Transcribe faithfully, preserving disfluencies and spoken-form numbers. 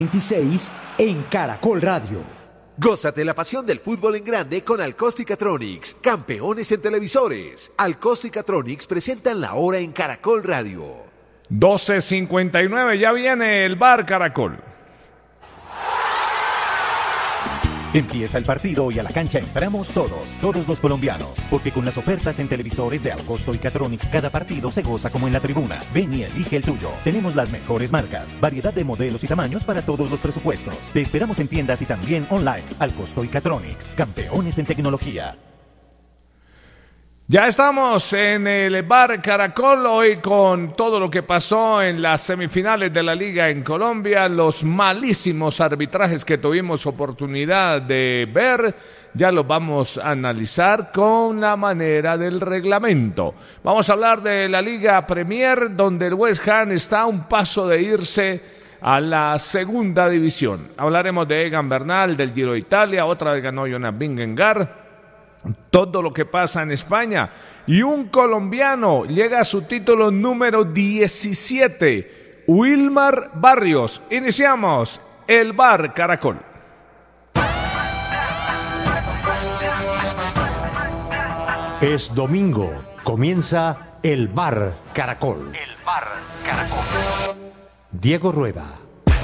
veintiséis en Caracol Radio. Gózate la pasión del fútbol en grande con Alcosticatronics, campeones en televisores. Alcosticatronics presentan la hora en Caracol Radio. doce cincuenta y nueve, ya viene el Bar Caracol. Empieza el partido y a la cancha entramos todos, todos los colombianos, porque con las ofertas en televisores de Alcosto y Catronics cada partido se goza como en la tribuna. Ven y elige el tuyo. Tenemos las mejores marcas, variedad de modelos y tamaños para todos los presupuestos. Te esperamos en tiendas y también online. Alcosto y Catronics, campeones en tecnología. Ya estamos en el Bar Caracol hoy con todo lo que pasó en las semifinales de la Liga en Colombia, los malísimos arbitrajes que tuvimos oportunidad de ver, ya los vamos a analizar con la manera del reglamento. Vamos a hablar de la Liga Premier, donde el West Ham está a un paso de irse a la segunda división. Hablaremos de Egan Bernal, del Giro de Italia, otra vez ganó Jonas Vingegaard. Todo lo que pasa en España. Y un colombiano llega a su título número diecisiete, Wilmar Barrios. Iniciamos el Bar Caracol. Es domingo, comienza el Bar Caracol. El Bar Caracol. Diego Rueda.